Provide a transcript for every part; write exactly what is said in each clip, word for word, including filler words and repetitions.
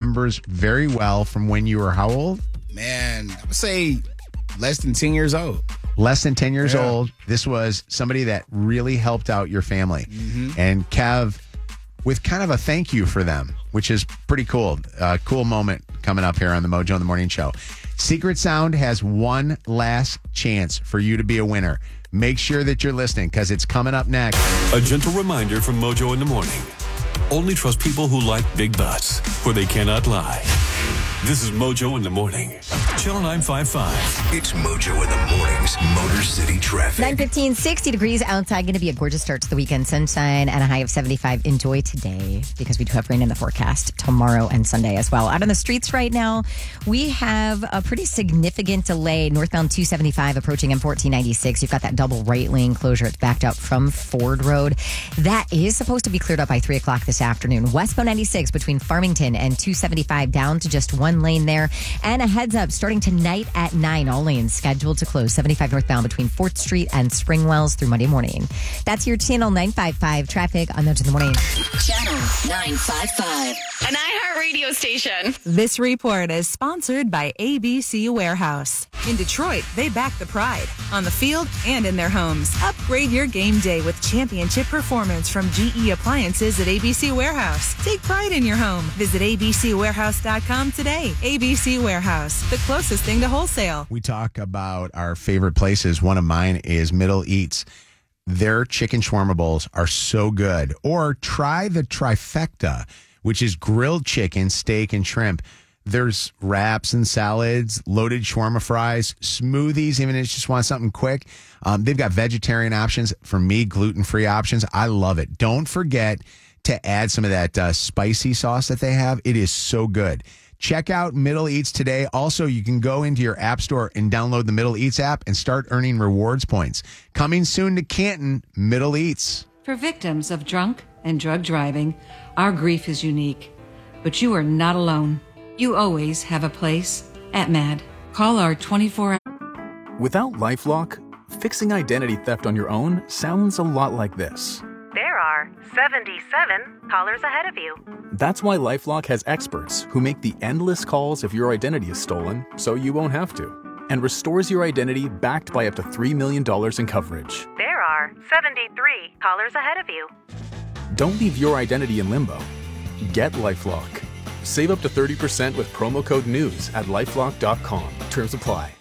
remembers very well from when you were how old? Man, I would say less than ten years old. Less than ten years Yeah. old. This was somebody that really helped out your family. Mm-hmm. And Kev, with kind of a thank you for them, which is pretty cool. Uh, cool moment coming up here on the Mojo in the Morning Show. Secret Sound has one last chance for you to be a winner. Make sure that you're listening because it's coming up next. A gentle reminder from Mojo in the Morning. Only trust people who like big butts, for they cannot lie. This is Mojo in the Morning. Channel nine five five. It's Mojo in the Morning's Motor City Traffic. nine fifteen, sixty degrees outside. Going to be a gorgeous start to the weekend. Sunshine and a high of seventy-five. Enjoy today because we do have rain in the forecast tomorrow and Sunday as well. Out on the streets right now, we have a pretty significant delay. Northbound two seventy-five approaching M fourteen ninety-six. You've got that double right lane closure. It's backed up from Ford Road. That is supposed to be cleared up by three o'clock this afternoon. Westbound ninety-six between Farmington and two seventy-five down to just one lane there. And a heads up, starting tonight at nine, all lanes scheduled to close. seventy-five northbound between fourth Street and Springwells through Monday morning. That's your Channel nine five five traffic on Mojo in the Morning. Channel nine five five. An iHeartRadio station. This report is sponsored by A B C Warehouse. In Detroit, they back the pride on the field and in their homes. Upgrade your game day with championship performance from G E Appliances at A B C Warehouse. Take pride in your home. Visit a b c warehouse dot com today. A B C Warehouse, the closest thing to wholesale. We talk about our favorite places. One of mine is Middle Eats. Their chicken shawarma bowls are so good. Or try the trifecta, which is grilled chicken, steak, and shrimp. There's wraps and salads, loaded shawarma fries, smoothies, even if you just want something quick. Um, they've got vegetarian options. For me, gluten-free options. I love it. Don't forget to add some of that uh, spicy sauce that they have. It is so good. Check out Middle Eats today. Also, you can go into your app store and download the Middle Eats app and start earning rewards points. Coming soon to Canton, Middle Eats. For victims of drunk and drug driving, our grief is unique. But you are not alone. You always have a place at M A D. Call our twenty-four hour... Without LifeLock, fixing identity theft on your own sounds a lot like this. There are seventy-seven callers ahead of you. That's why LifeLock has experts who make the endless calls if your identity is stolen, so you won't have to, and restores your identity backed by up to three million dollars in coverage. There are seventy-three callers ahead of you. Don't leave your identity in limbo. Get LifeLock. Save up to thirty percent with promo code NEWS at lifelock dot com. Terms apply.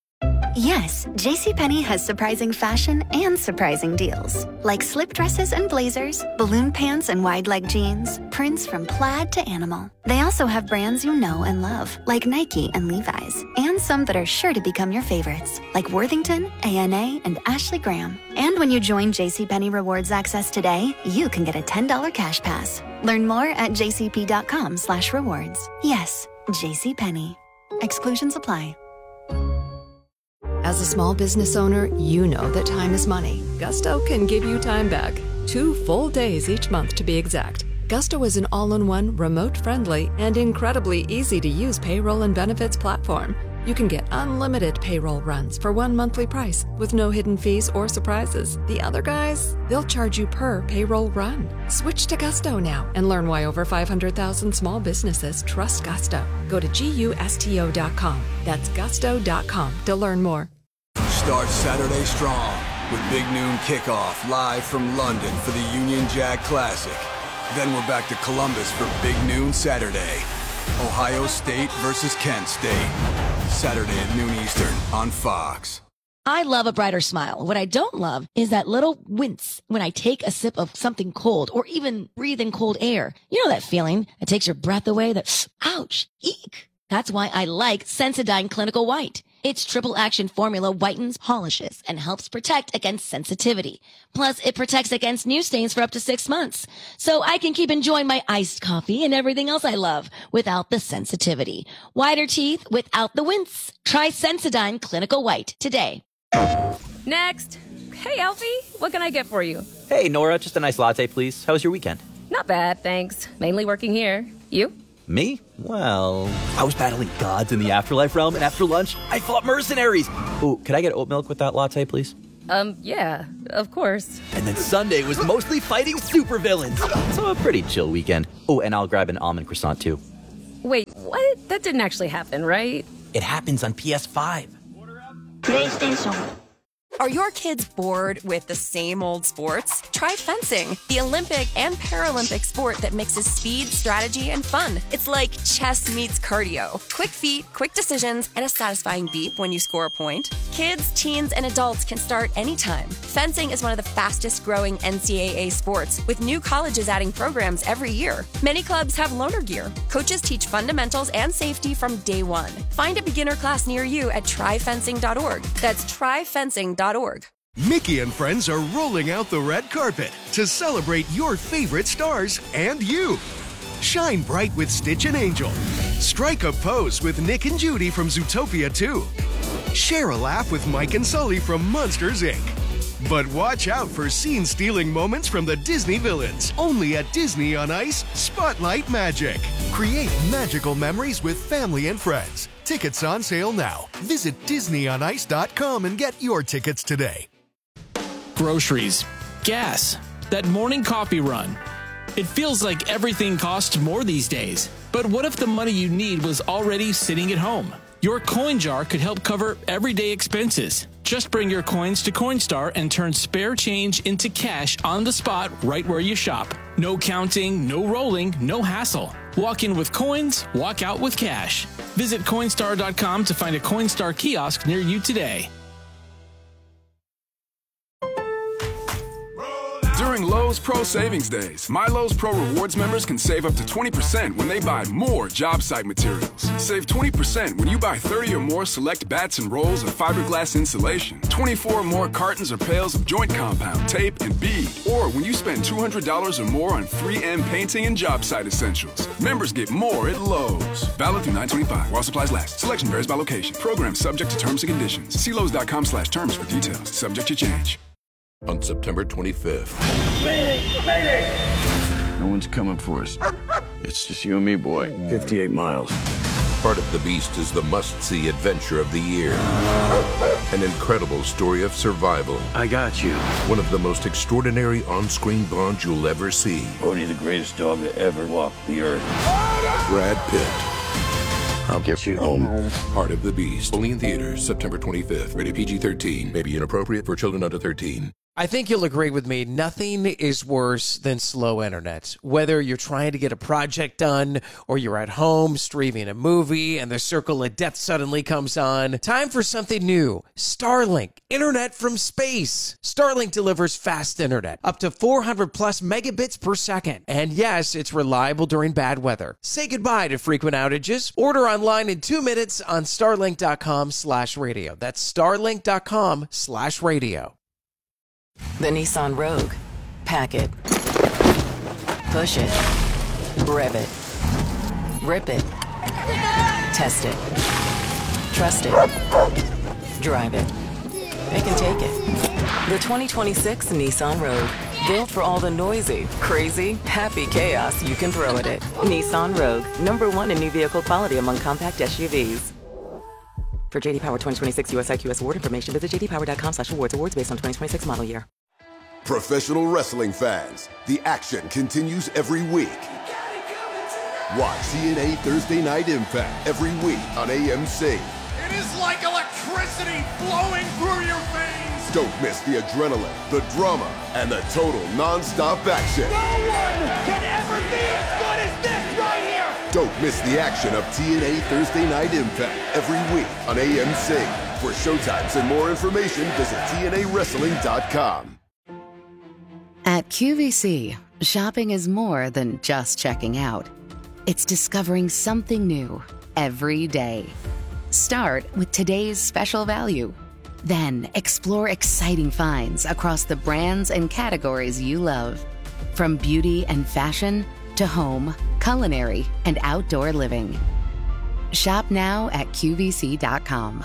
Yes, JCPenney has surprising fashion and surprising deals. Like slip dresses and blazers, balloon pants and wide leg jeans, prints from plaid to animal. They also have brands you know and love, like Nike and Levi's, and some that are sure to become your favorites, like Worthington, A N A, and Ashley Graham. And when you join JCPenney Rewards Access today, you can get a ten dollars cash pass. Learn more at jcp.com slash rewards. Yes, JCPenney. Exclusions apply. As a small business owner, you know that time is money. Gusto can give you time back. Two full days each month to be exact. Gusto is an all-in-one, remote-friendly, and incredibly easy-to-use payroll and benefits platform. You can get unlimited payroll runs for one monthly price with no hidden fees or surprises. The other guys, they'll charge you per payroll run. Switch to Gusto now and learn why over five hundred thousand small businesses trust Gusto. Go to gusto dot com. That's gusto dot com to learn more. Start Saturday strong with Big Noon Kickoff live from London for the Union Jack Classic. Then we're back to Columbus for Big Noon Saturday. Ohio State versus Kent State. Saturday at noon Eastern on Fox. I love a brighter smile. What I don't love is that little wince when I take a sip of something cold or even breathe in cold air. You know that feeling that takes your breath away, that ouch, eek. That's why I like Sensodyne Clinical White. Its triple action formula whitens, polishes, and helps protect against sensitivity. Plus, it protects against new stains for up to six months. So I can keep enjoying my iced coffee and everything else I love without the sensitivity. Whiter teeth without the wince. Try Sensodyne Clinical White today. Next. Hey, Alfie. What can I get for you? Hey, Nora. Just a nice latte, please. How was your weekend? Not bad, thanks. Mainly working here. You? Me? Well, I was battling gods in the afterlife realm, and after lunch, I fought mercenaries. Ooh, could I get oat milk with that latte, please? Um, yeah, of course. And then Sunday was mostly fighting supervillains. So a pretty chill weekend. Oh, and I'll grab an almond croissant, too. Wait, what? That didn't actually happen, right? It happens on P S five. PlayStation. Are your kids bored with the same old sports? Try fencing, the Olympic and Paralympic sport that mixes speed, strategy, and fun. It's like chess meets cardio. Quick feet, quick decisions, and a satisfying beep when you score a point. Kids, teens, and adults can start anytime. Fencing is one of the fastest growing N C double A sports, with new colleges adding programs every year. Many clubs have loaner gear. Coaches teach fundamentals and safety from day one. Find a beginner class near you at try fencing dot org. That's try fencing dot org. Mickey and friends are rolling out the red carpet to celebrate your favorite stars and you. Shine bright with Stitch and Angel. Strike a pose with Nick and Judy from Zootopia two. Share a laugh with Mike and Sully from Monsters, Incorporated. But watch out for scene-stealing moments from the Disney villains. Only at Disney on Ice, Spotlight Magic. Create magical memories with family and friends. Tickets on sale now. Visit disney on ice dot com and get your tickets today. Groceries, gas, that morning coffee run. It feels like everything costs more these days. But what if the money you need was already sitting at home? Your coin jar could help cover everyday expenses. Just bring your coins to Coinstar and turn spare change into cash on the spot right where you shop. No counting, no rolling, no hassle. Walk in with coins, walk out with cash. Visit Coinstar dot com to find a Coinstar kiosk near you today. During Lowe's Pro Savings Days, My Lowe's Pro Rewards members can save up to twenty percent when they buy more job site materials. Save twenty percent when you buy thirty or more select bats and rolls of fiberglass insulation, twenty-four or more cartons or pails of joint compound, tape, and bead, or when you spend two hundred dollars or more on three M painting and job site essentials. Members get more at Lowe's. Valid through nine twenty-five while supplies last. Selection varies by location. Program subject to terms and conditions. See Lowe's dot com slash terms for details. Subject to change. On September twenty-fifth. Mayday! Mayday! No one's coming for us. It's just you and me, boy. fifty-eight miles. Heart of the Beast is the must-see adventure of the year. An incredible story of survival. I got you. One of the most extraordinary on-screen bonds you'll ever see. Bodhi, the greatest dog to ever walk the earth. Brad Pitt. I'll get you home. Heart of the Beast. Only in theaters September twenty-fifth. Rated P G thirteen. May be inappropriate for children under thirteen. I think you'll agree with me. Nothing is worse than slow internet. Whether you're trying to get a project done or you're at home streaming a movie and the circle of death suddenly comes on. Time for something new. Starlink. Internet from space. Starlink delivers fast internet. Up to four hundred plus megabits per second. And yes, it's reliable during bad weather. Say goodbye to frequent outages. Order online in two minutes on starlink dot com slash radio. That's starlink dot com slash radio. The Nissan Rogue. Pack it. Push it. Rev it. Rip it. Test it. Trust it. Drive it. They can take it. The twenty twenty-six Nissan Rogue. Built for all the noisy, crazy, happy chaos you can throw at it. Nissan Rogue. Number one in new vehicle quality among compact S U Vs. For J D Power twenty twenty-six U S I Q S award information, visit j d power dot com slash awards. Awards based on twenty twenty-six model year. Professional wrestling fans, the action continues every week. Watch T N A Thursday Night Impact every week on A M C. It is like electricity flowing through your veins. Don't miss the adrenaline, the drama, and the total non-stop action. No one can ever be as good as this right here. Don't miss the action of T N A Thursday Night Impact every week on A M C. For showtimes and more information, visit T N A wrestling dot com. At Q V C, shopping is more than just checking out. It's discovering something new every day. Start with today's special value. Then explore exciting finds across the brands and categories you love. From beauty and fashion to home, culinary, and outdoor living. Shop now at Q V C dot com.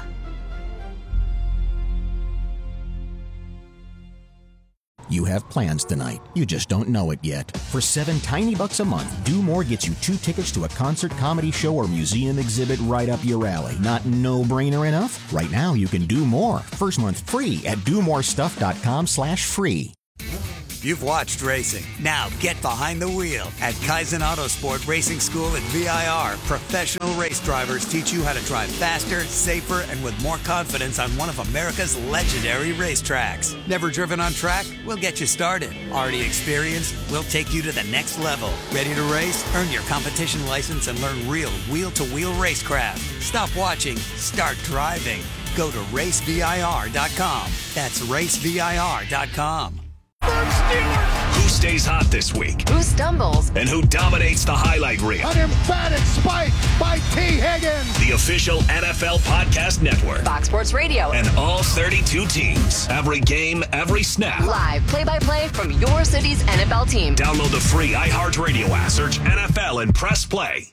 You have plans tonight. You just don't know it yet. For seven tiny bucks a month, Do More gets you two tickets to a concert, comedy show, or museum exhibit right up your alley. Not no-brainer enough? Right now, you can do more. First month free at do more stuff dot com slash free. You've watched racing. Now get behind the wheel at Kaizen Autosport Racing School at V I R. Professional race drivers teach you how to drive faster, safer, and with more confidence on one of America's legendary racetracks. Never driven on track? We'll get you started. Already experienced? We'll take you to the next level. Ready to race? Earn your competition license and learn real wheel-to-wheel racecraft. Stop watching. Start driving. Go to race V I R dot com. That's race V I R dot com. Who stays hot this week? Who stumbles? And who dominates the highlight reel? An emphatic spike by T. Higgins. The official N F L Podcast Network. Fox Sports Radio. And all thirty-two teams. Every game, every snap. Live play-by-play from your city's N F L team. Download the free iHeartRadio app. Search N F L and press play.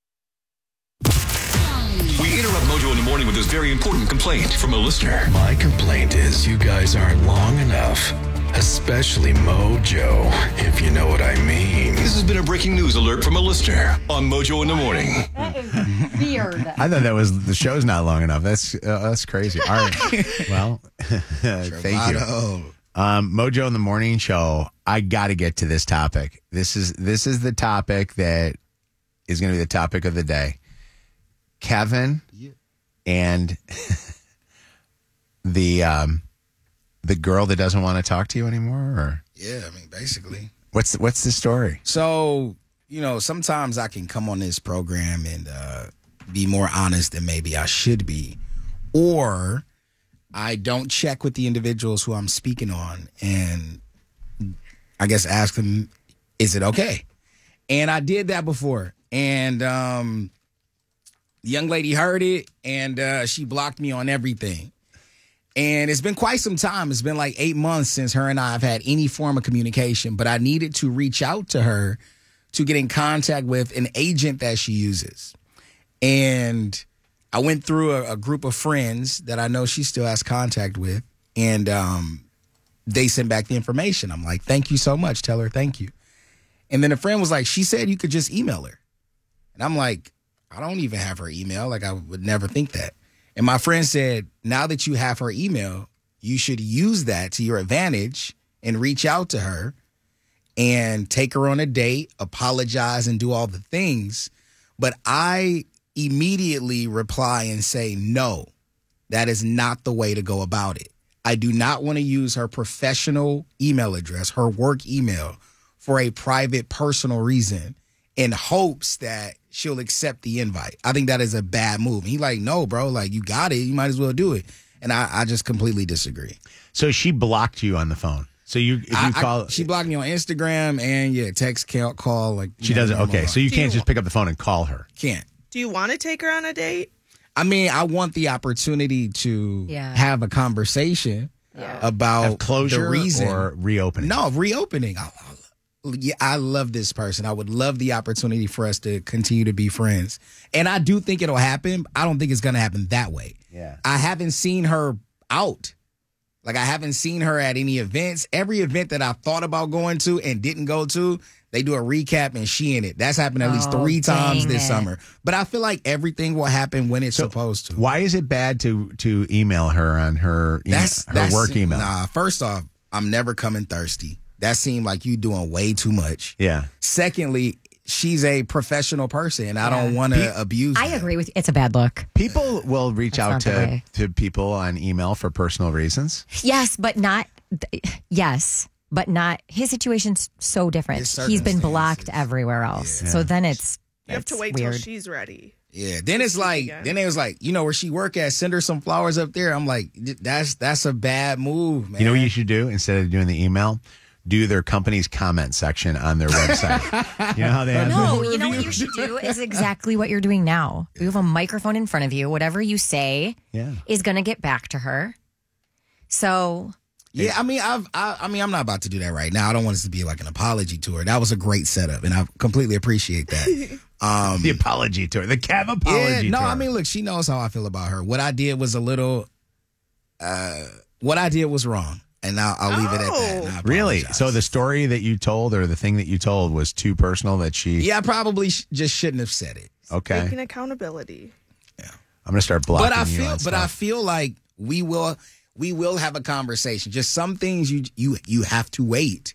We interrupt Mojo in the morning with this very important complaint from a listener. My complaint is you guys aren't long enough. Especially Mojo, if you know what I mean. This has been a breaking news alert from a listener on Mojo in the Morning. That is weird. I thought that was the show's not long enough. That's uh, that's crazy. All right. Well, thank you. Um, Mojo in the Morning Show. I got to get to this topic. This is this is the topic that is going to be the topic of the day. Kevin yeah. and the um, the girl that doesn't want to talk to you anymore, or yeah, I mean, basically. What's the, what's the story? So, you know, sometimes I can come on this program and uh, be more honest than maybe I should be, or I don't check with the individuals who I'm speaking on, and I guess ask them, is it okay? And I did that before, and um, the young lady heard it, and uh, she blocked me on everything. And it's been quite some time. It's been like eight months since her and I have had any form of communication, but I needed to reach out to her to get in contact with an agent that she uses. And I went through a, a group of friends that I know she still has contact with, and um, they sent back the information. I'm like, thank you so much. Tell her thank you. And then a friend was like, she said you could just email her. And I'm like, I don't even have her email. Like, I would never think that. And my friend said, now that you have her email, you should use that to your advantage and reach out to her and take her on a date, apologize, and do all the things. But I immediately reply and say, no, that is not the way to go about it. I do not want to use her professional email address, her work email, for a private, personal reason in hopes that she'll accept the invite. I think that is a bad move. And he's like, no, bro, like, you got it. You might as well do it. And I, I just completely disagree. So she blocked you on the phone. So you, if you I, call, I, she blocked me on Instagram and yeah, text, call, call like she doesn't. Okay, so you Do can't you, just pick up the phone and call her. Can't. Do you want to take her on a date? I mean, I want the opportunity to Yeah. have a conversation Yeah. about Have closure the reason or reopening. No, reopening. I, I, yeah, I love this person. I would love the opportunity for us to continue to be friends, and I do think it'll happen. I don't think it's going to happen that way. Yeah, I haven't seen her out. Like, I haven't seen her at any events. Every event that I thought about going to and didn't go to, they do a recap and she in it. That's happened at least Oh, three times dang this it. summer. But I feel like everything will happen when it's supposed to. Why is it bad to to email her on her e- That's her that's, work email? Nah, first off, I'm never coming thirsty. That seemed like you doing way too much. Yeah. Secondly, she's a professional person, and I don't want to abuse I agree with you. It's a bad look. People will reach That's out not the to, way. to people on email for personal reasons. Yes, but not. Yes, but not. His situation's so different. His He's been blocked everywhere else. Yeah. So then it's You have to it's wait weird. till she's ready. Yeah, then it's like, then it was like, you know, where she work at, send her some flowers up there. I'm like, that's that's a bad move, man. You know what you should do instead of doing the email? Do their company's comment section on their website. You know how they have No, you know what you should do is exactly what you're doing now. You have a microphone in front of you. Whatever you say Yeah. is going to get back to her. So Yeah, I mean, I've, I, I mean, I'm not about to do that right now. I don't want this to be like an apology tour. That was a great setup, and I completely appreciate that. Um, the apology tour, the Kev apology yeah, no, tour. I mean, look, she knows how I feel about her. What I did was a little, uh, what I did was wrong, and I'll, I'll leave it at that. And I Really? apologize. So the story that you told or the thing that you told was too personal that she... Yeah, I probably sh- just shouldn't have said it. Okay. Taking accountability. I'm going to start blocking But I you feel, on but I stuff. feel like we will, we will have a conversation. Just some things you you you have to wait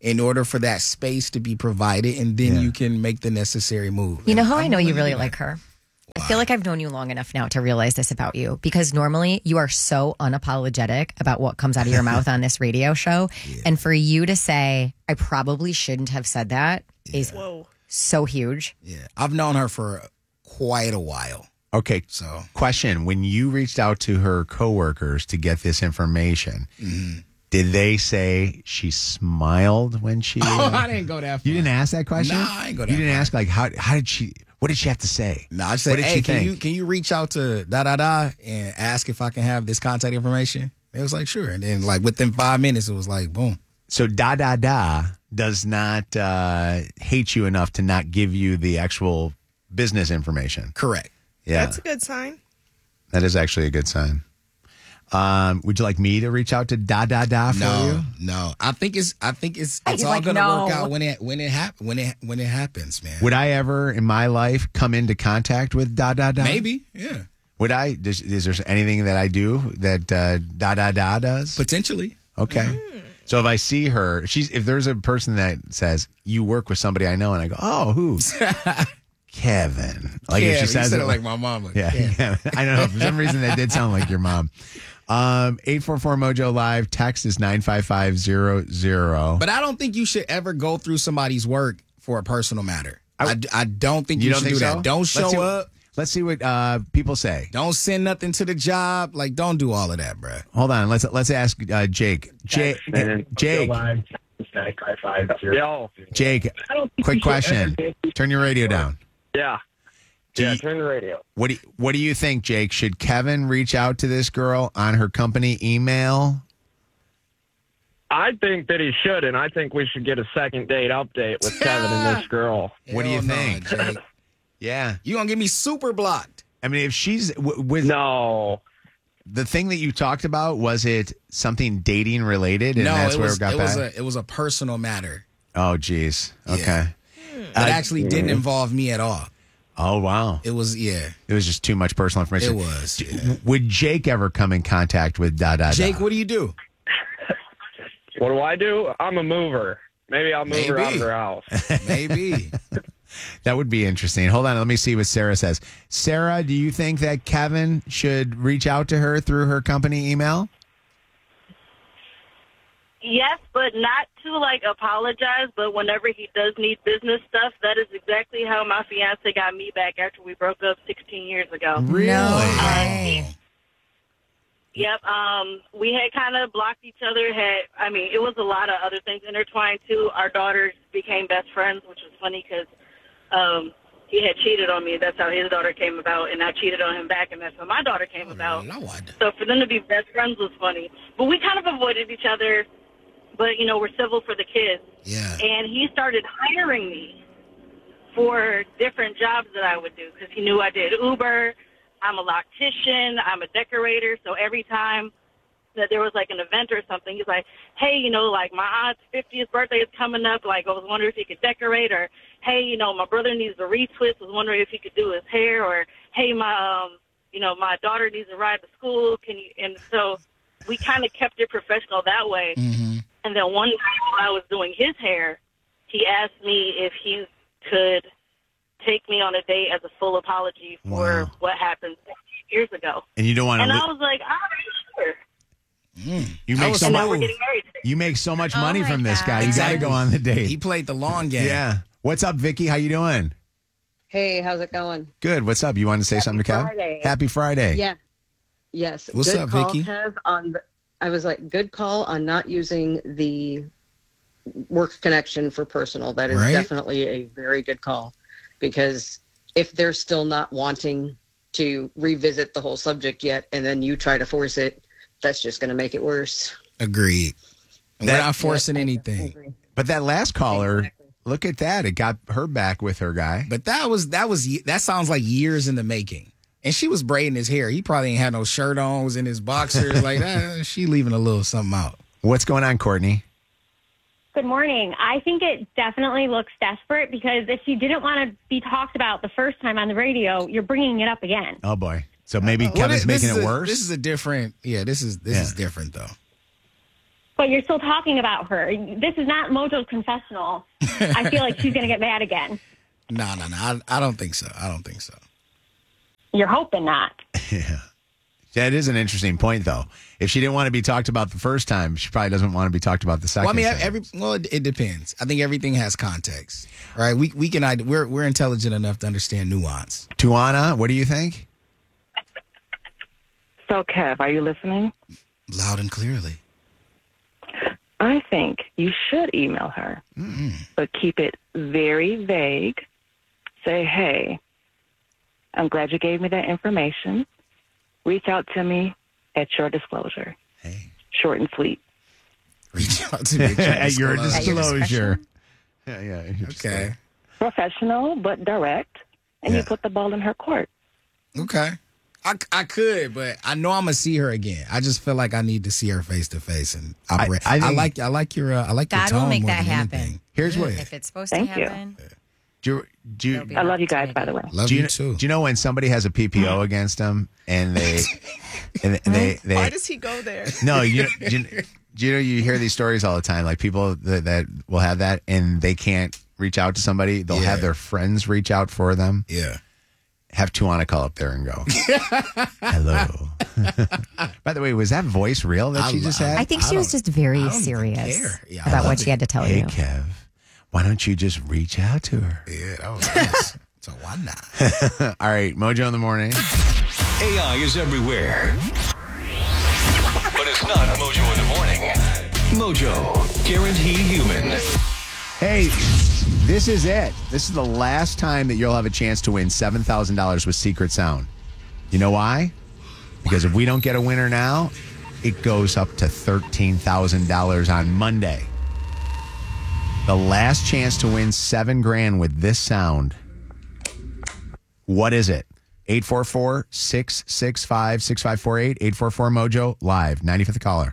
in order for that space to be provided, and then Yeah. you can make the necessary move. You know how I'm I know you willing to really do that. like her? I feel like I've known you long enough now to realize this about you, because normally you are so unapologetic about what comes out of your mouth on this radio show. And for you to say, I probably shouldn't have said that is Whoa. so huge. Yeah, I've known her for quite a while. Okay. So, question: when you reached out to her coworkers to get this information, mm-hmm. did they say she smiled when she? Oh, uh, I didn't go that far. You didn't ask that question. No, I ain't go that You didn't far. ask like how how did she? What did she have to say? No, I just what said, did hey, she can think? you can you reach out to da da da and ask if I can have this contact information? It was like, sure. And then like within five minutes, it was like, boom. So da da da does not uh, hate you enough to not give you the actual business information. Correct. Yeah, That's a good sign. that is actually a good sign. Um, would you like me to reach out to da da da for No, you? no. I think it's I think it's it's He's all like, gonna no. work out when it when it hap- when it when it happens, man. Would I ever in my life come into contact with da da da? Maybe, yeah. Would I? Does, is there anything that I do that uh, da da da does? Potentially. Okay. So if I see her, she's if there's a person that says you work with somebody I know, and I go, oh, who? Kevin. Like yeah, if she you said said it it like my mom. Like, Yeah, yeah. yeah. I don't know. For some reason, that did sound like your mom. Um, eight four four Mojo Live. Text is nine five five zero zero. But I don't think you should ever go through somebody's work for a personal matter. I, I don't think you, You don't should think do so? that. Don't Let's show see what- up. Let's see what uh, people say. Don't send nothing to the job. Like, don't do all of that, bruh. Hold on. Let's let's ask uh, Jake. Jake. Jake. Yo. Jake. Quick question. Turn your radio down. Yeah. Do yeah, you- turn the radio. What do you, What do you think, Jake? Should Kevin reach out to this girl on her company email? I think that he should, and I think we should get a second date update with Kevin and this girl. What do you Hell no, think? Jake. Yeah. You gonna get me super blocked? I mean, if she's w- with no, the thing that you talked about, was it something dating related? And no, that's it where was it got it was back? a it was a personal matter. Oh, geez. Okay. Yeah. It actually didn't involve me at all. Oh, wow. It was yeah. It was just too much personal information. It was. D- yeah. Would Jake ever come in contact with da da da? Jake, what do you do? What do I do? I'm a mover. Maybe I'll move her out of Maybe. her house. Maybe. That would be interesting. Hold on, let me see what Sarah says. Sarah, do you think that Kevin should reach out to her through her company email? Yes, but not to like apologize. But whenever he does need business stuff, that is exactly how my fiance got me back after we broke up sixteen years ago. Really? Uh, Yep. Um, we had kind of blocked each other. Had I mean, it was a lot of other things intertwined too. Our daughters became best friends, which was funny because um, he had cheated on me. That's how his daughter came about, and I cheated on him back, and that's how my daughter came about. Lord. So for them to be best friends was funny. But we kind of avoided each other. But you know, we're civil for the kids. Yeah. And he started hiring me for different jobs that I would do because he knew I did Uber. I'm a loctician. I'm a decorator. So every time that there was like an event or something, he's like, hey, you know, like my aunt's fiftieth birthday is coming up. Like I was wondering if he could decorate, or hey, you know, my brother needs a retwist. Was wondering if he could do his hair, or hey, my, um, you know, my daughter needs a ride to school. Can you? And so we kind of kept it professional that way. Mm-hmm. And then one time when I was doing his hair, he asked me if he could take me on a date as a full apology for Wow. what happened years ago. And you don't want to. And Li- I was like, all right, sure. you That make was so And now much. we're getting married. You make so much Oh money my from this God. guy. You got to go on the date. He played the long game. Yeah. What's up, Vicky? How you doing? Hey, how's it going? Good. What's up? You wanted to say something to Kev? Friday. Happy Friday. Yeah. Yes. What's good up, call, Vicky? Kev, on the, I was like, good call on not using the work connection for personal. That is Right. definitely a very good call, because if they're still not wanting to revisit the whole subject yet, and then you try to force it, that's just going to make it worse. Agreed. We're That- not forcing anything. But that last caller, look at that. It got her back with her guy. But that was that was that sounds like years in the making. And she was braiding his hair. He probably ain't had no shirt on, was in his boxers like that. She leaving a little something out. What's going on, Courtney? Good morning. I think it definitely looks desperate, because if you didn't want to be talked about the first time on the radio, you're bringing it up again. Oh boy. So maybe Well, Kevin's this making is it a- worse. This is a different. Yeah, this is this Yeah. is different though. but you're still talking about her. This is not Mojo's confessional. I feel like she's going to get mad again. No, no, no. I, I don't think so. I don't think so. You're hoping not. Yeah. That is an interesting point, though. If she didn't want to be talked about the first time, she probably doesn't want to be talked about the second Well, I mean, time. every well, it, it depends. I think everything has context, right? We we can we're we're intelligent enough to understand nuance. Tuana, what do you think? So, Kev, are you listening? Loud and clearly. I think you should email her, Mm-mm. but keep it very vague. Say, hey, I'm glad you gave me that information. Reach out to me at your disclosure. Hey. Short and sweet. Reach out to me at your At your disclosure. disclosure. Yeah, yeah. Okay. Professional, but direct. And Yeah. you put the ball in her court. Okay. I, I could, but I know I'm gonna see her again. I just feel like I need to see her face to face and operate. I I, think- like I like your uh, I like your God tone will make more that than happen. anything. Here's what. If it's supposed Thank to you. happen. Do you, do you, I love you guys, by the way. Love do you, you too. Do you know when somebody has a P P O against them and they and they they Why does he go there? no you, do you do you know you hear these stories all the time, like people that, that will have that and they can't reach out to somebody, they'll Yeah. have their friends reach out for them. Yeah. Have Tuana call up there and go, hello. By the way, was that voice real that I she just lo- had? I think I she was don't- just very I don't even serious care. Yeah, I about love what she it. had to tell Hey, you. Kev, why don't you just reach out to her? Yeah, that was nice. So why not? All right, Mojo in the morning. A I is everywhere. But it's not Mojo in the morning. Mojo, guaranteed human. Hey, this is it. This is the last time that you'll have a chance to win seven thousand dollars with Secret Sound. You know why? Because if we don't get a winner now, it goes up to thirteen thousand dollars on Monday. The last chance to win seven grand with this sound. What is it? eight four four, six six five, six five four eight, eight four four Mojo, live, ninety-fifth caller.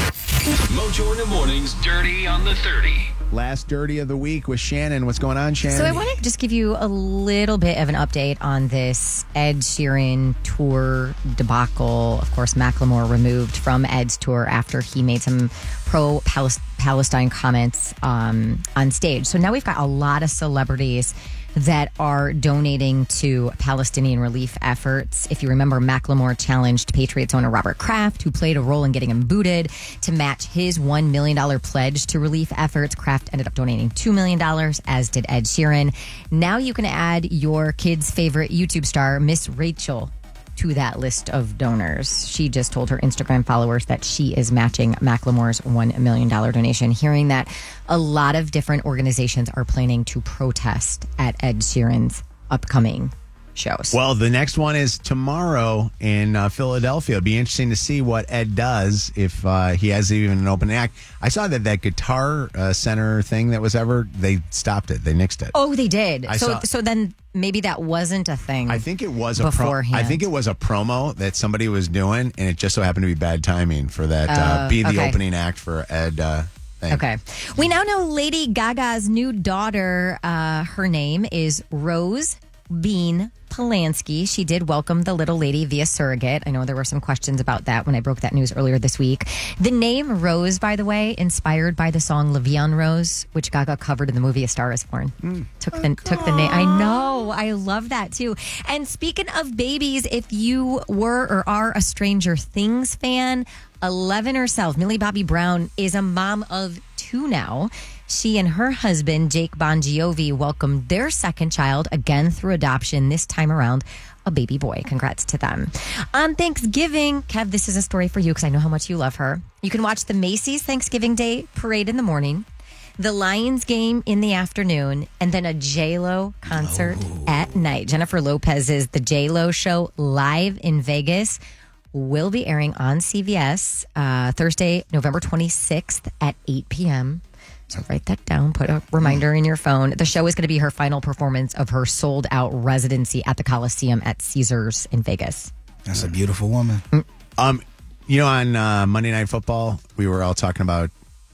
Mojo in the morning's Dirty on the thirty. Last dirty of the week with Shannon. What's going on, Shannon? So I want to just give you a little bit of an update on this Ed Sheeran tour debacle. Of course, Macklemore removed from Ed's tour after he made some pro-Palestine comments um, on stage. So now we've got a lot of celebrities that are donating to Palestinian relief efforts. If you remember, Macklemore challenged Patriots owner Robert Kraft, who played a role in getting him booted, to match his one million dollars pledge to relief efforts. Kraft ended up donating two million dollars, as did Ed Sheeran. Now you can add your kid's favorite YouTube star, Miss Rachel, to that list of donors. She just told her Instagram followers that she is matching Macklemore's one million dollars donation, hearing that a lot of different organizations are planning to protest at Ed Sheeran's upcoming shows. Well, the next one is tomorrow in uh, Philadelphia. It'll be interesting to see what Ed does if uh, he has even an open act. I saw that that Guitar uh, Center thing that was ever, they stopped it. They nixed it. Oh, they did. I so saw- so then maybe that wasn't a thing. I think it was a pro- beforehand. I think it was a promo that somebody was doing, and it just so happened to be bad timing for that. Uh, Uh, be the okay. opening act for Ed. Uh, thing. Okay. We now know Lady Gaga's new daughter, uh, her name is Rose Bean Polanski. She did welcome the little lady via surrogate. I know there were some questions about that when I broke that news earlier this week. The name Rose, by the way, inspired by the song La Vie en Rose, which Gaga covered in the movie A Star Is Born. Took the took the name. I know. I love that too. And speaking of babies, if you were or are a Stranger Things fan, eleven herself, Millie Bobby Brown, is a mom of two now. She and her husband, Jake Bon Jovi, welcomed their second child, again through adoption, this time around, a baby boy. Congrats to them. On Thanksgiving, Kev, this is a story for you because I know how much you love her. You can watch the Macy's Thanksgiving Day Parade in the morning, the Lions game in the afternoon, and then a J-Lo concert at night. Jennifer Lopez's The J-Lo Show live in Vegas will be airing on C V S uh, Thursday, November twenty-sixth at eight p.m. So write that down, put a reminder in your phone. The show is going to be her final performance of her sold-out residency at the Coliseum at Caesars in Vegas. That's a beautiful woman. Um, you know, on uh, Monday Night Football, we were all talking about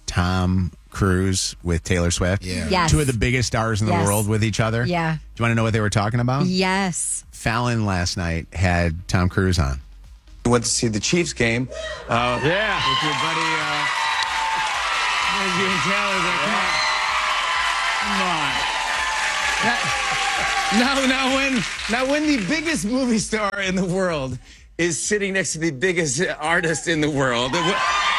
Tom Cruise with Taylor Swift. Yeah. Yes. Two of the biggest stars in the Yes. world with each other. Yeah. Do you want to know what they were talking about? Yes. Fallon last night had Tom Cruise on. You went to see the Chiefs game. Uh, yeah. With your buddy uh, you and Taylor there. Come on. Come on. Now, now, when, now, when the biggest movie star in the world is sitting next to the biggest artist in the world, what,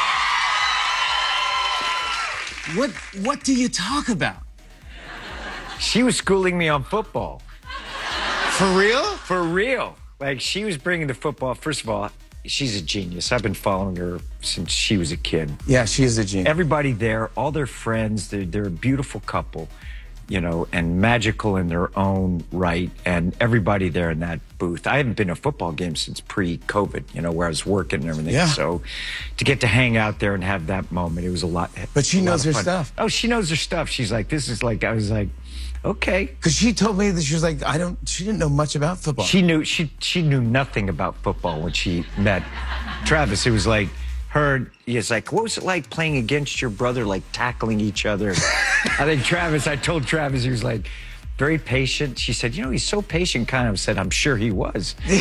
what, what do you talk about? She was schooling me on football. For real? For real. Like, she was bringing the football. First of all, she's a genius. I've been following her since she was a kid. Yeah, she is a genius. Everybody there, all their friends, they're, they're a beautiful couple, you know, and magical in their own right. And everybody there in that booth. I haven't been to a football game since pre-COVID, you know, where I was working and everything. Yeah. So to get to hang out there and have that moment, it was a lot. But she a lot knows of her fun. stuff. Oh, she knows her stuff. She's like, this is like, I was like, okay. Because she told me that she was like, I don't, she didn't know much about football. She knew, she, she knew nothing about football when she met Travis. It was like, her, it's like, what was it like playing against your brother, like tackling each other? I think Travis, I told Travis, he was like, very patient. She said, you know, he's so patient, kind of said, I'm sure he was. But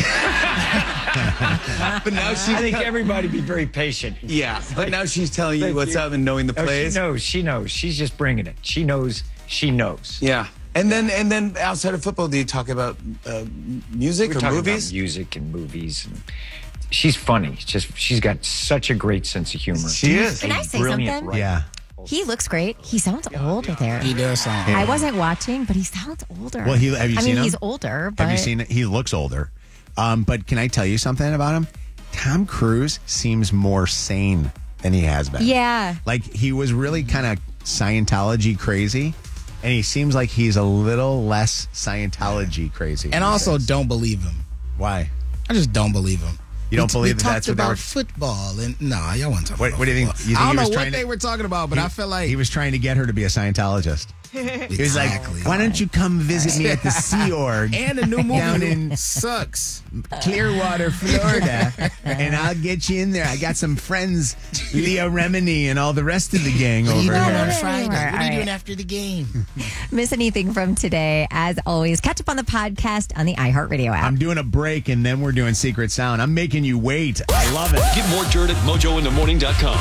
now she's I think everybody be very patient. Yeah, but Like, now she's telling you what's up and knowing the oh, plays. She knows, she knows. She's just bringing it. She knows, she knows. Yeah. And then, and then outside of football, do you talk about uh, music We're or talking movies? About music and movies. And she's funny. It's just she's got such a great sense of humor. She is. Can A I say brilliant something? writer. Yeah. He looks great. He sounds older there. He does sound. I wasn't watching, but he sounds older. Well, he have you I seen mean, him? he's older, but Have you seen it? He looks older. Um, but can I tell you something about him? Tom Cruise seems more sane than he has been. Yeah. Like, he was really kind of Scientology crazy, and he seems like he's a little less Scientology crazy. And these also, days. don't believe him. Why? I just don't believe him. You don't we, believe we that that's talked what they about were- football and nah, y'all wasn't talking What, about what do you think? football. You think I don't he know was what trying they to- were talking about, but he, I feel like he was trying to get her to be a Scientologist. He was like, Exactly. why don't you come visit me at the Sea Org and the new movie down in sucks. Clearwater, Florida, and I'll get you in there. I got some friends, Leo Remini and all the rest of the gang What are you over doing here. on Friday? What are you All doing right. after the game? miss anything from today, as always, catch up on the podcast on the iHeartRadio app. I'm doing a break, and then we're doing Secret Sound. I'm making you wait. I love it. Get more dirt at mojo in the morning dot com.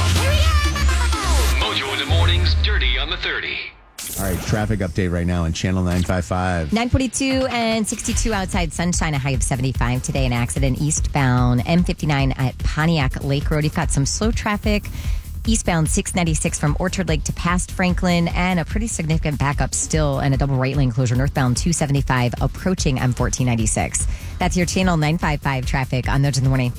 Mojo in the Morning's Dirty on the thirty. All right, traffic update right now on Channel nine five five. nine forty-two and sixty-two outside Sunshine, a high of seventy-five today. An accident eastbound M fifty-nine at Pontiac Lake Road. You've got some slow traffic eastbound six ninety-six from Orchard Lake to past Franklin, and a pretty significant backup still, and a double right lane closure northbound two seventy-five approaching M fourteen ninety-six. That's your Channel nine five five traffic on Nudge in the Morning.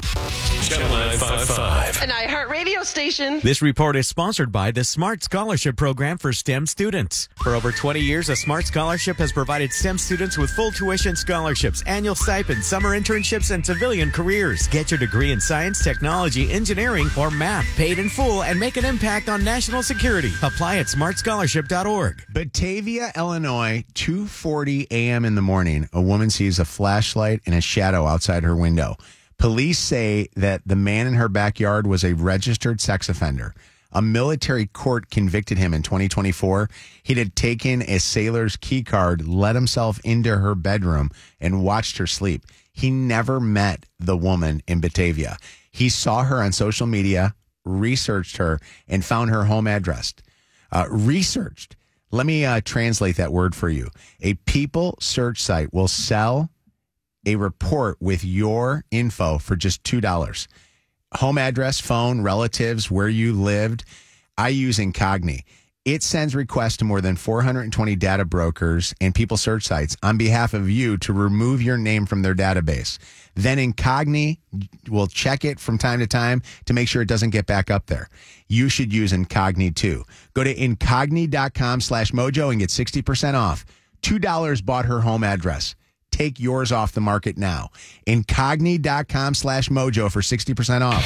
Channel nine five five. An iHeartRadio station. This report is sponsored by the Smart Scholarship Program for STEM students. For over twenty years, the Smart Scholarship has provided STEM students with full tuition scholarships, annual stipends, summer internships, and civilian careers. Get your degree in science, technology, engineering, or math paid in full and make an impact on national security. Apply at smart scholarship dot org. Batavia, Illinois, two forty a.m. in the morning, a woman sees a flashlight and a shadow outside her window. Police say that the man in her backyard was a registered sex offender. A military court convicted him in twenty twenty-four. He had taken a sailor's key card, let himself into her bedroom, and watched her sleep. He never met the woman in Batavia. He saw her on social media, researched her, and found her home address. Uh, researched. Let me uh, translate that word for you. A people search site will sell a report with your info for just two dollars. Home address, phone, relatives, where you lived. I use Incogni. It sends requests to more than four hundred twenty data brokers and people search sites on behalf of you to remove your name from their database. Then Incogni will check it from time to time to make sure it doesn't get back up there. You should use Incogni too. Go to incogni.com slash mojo and get sixty percent off. two dollars bought her home address. Take yours off the market now. Incogni.com slash mojo for sixty percent off.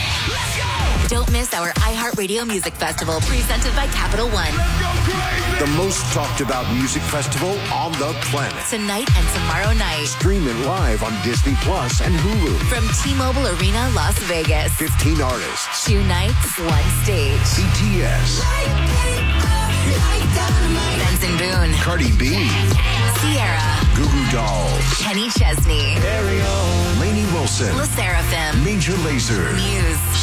Don't miss our iHeartRadio Music Festival presented by Capital One. The most talked about music festival on the planet. Tonight and tomorrow night. Stream it live on Disney Plus and Hulu. From T-Mobile Arena, Las Vegas. fifteen artists. Two nights, one stage. B T S. Benson Boone. Cardi B. Sierra. Goo Goo Dolls. Kenny Chesney. Lainey Wilson. LE SSERAFIM. Major Lazer. Muse.